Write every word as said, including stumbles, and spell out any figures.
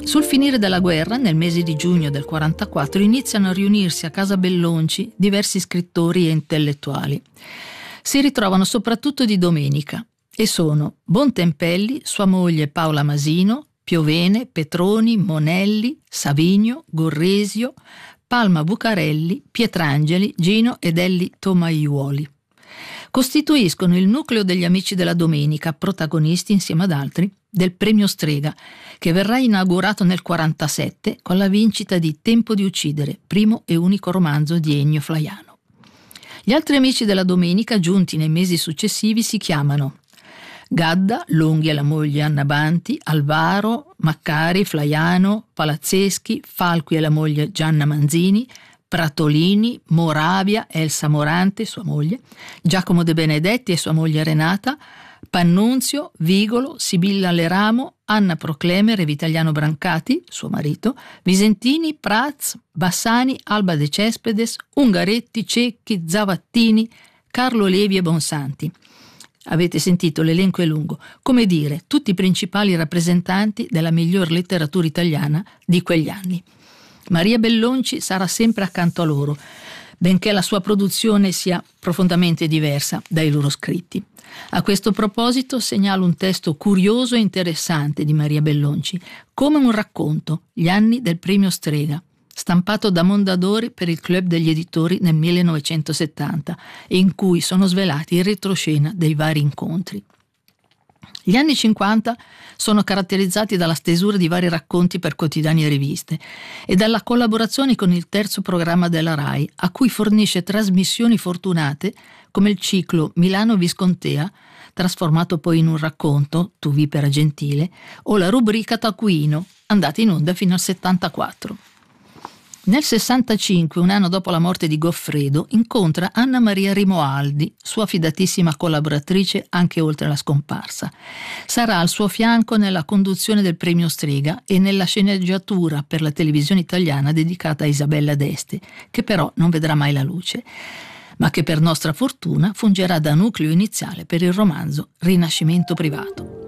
Sul finire della guerra, nel mese di giugno del quarantaquattro, iniziano a riunirsi a casa Bellonci diversi scrittori e intellettuali. Si ritrovano soprattutto di domenica e sono Bontempelli, sua moglie Paola Masino, Piovene, Petroni, Monelli, Savigno, Gorresio, Palma Bucarelli, Pietrangeli, Gino ed Elli Tomaiuoli. Costituiscono il nucleo degli Amici della Domenica, protagonisti insieme ad altri del Premio Strega, che verrà inaugurato nel quarantasette con la vincita di Tempo di uccidere, primo e unico romanzo di Ennio Flaiano. Gli altri Amici della Domenica, giunti nei mesi successivi, si chiamano Gadda, Longhi e la moglie Anna Banti, Alvaro, Maccari, Flaiano, Palazzeschi, Falqui e la moglie Gianna Manzini, Pratolini, Moravia, Elsa Morante, sua moglie, Giacomo De Benedetti e sua moglie Renata, Pannunzio, Vigolo, Sibilla Leramo, Anna Proclemer e Vitaliano Brancati, suo marito, Visentini, Prats, Bassani, Alba De Cespedes, Ungaretti, Cecchi, Zavattini, Carlo Levi e Bonsanti. Avete sentito, l'elenco è lungo, come dire, tutti i principali rappresentanti della miglior letteratura italiana di quegli anni. Maria Bellonci sarà sempre accanto a loro, benché la sua produzione sia profondamente diversa dai loro scritti. A questo proposito segnalo un testo curioso e interessante di Maria Bellonci, come un racconto, Gli anni del Premio Strega, stampato da Mondadori per il Club degli Editori nel millenovecentosettanta, e in cui sono svelati in retroscena dei vari incontri. Gli anni cinquanta sono caratterizzati dalla stesura di vari racconti per quotidiani e riviste e dalla collaborazione con il terzo programma della RAI, a cui fornisce trasmissioni fortunate come il ciclo Milano Viscontea, trasformato poi in un racconto, Tu vipera gentile, o la rubrica Taccuino, andata in onda fino al settantaquattro. Nel sessantacinque, un anno dopo la morte di Goffredo, incontra Anna Maria Rimoaldi, sua fidatissima collaboratrice anche oltre la scomparsa. Sarà al suo fianco nella conduzione del Premio Strega e nella sceneggiatura per la televisione italiana dedicata a Isabella d'Este, che però non vedrà mai la luce, ma che per nostra fortuna fungerà da nucleo iniziale per il romanzo Rinascimento privato.